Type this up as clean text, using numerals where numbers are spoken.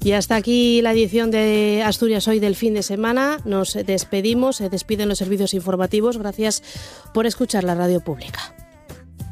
Y hasta aquí la edición de Asturias Hoy del fin de semana. Nos despedimos, se despiden los servicios informativos. Gracias por escuchar la radio pública.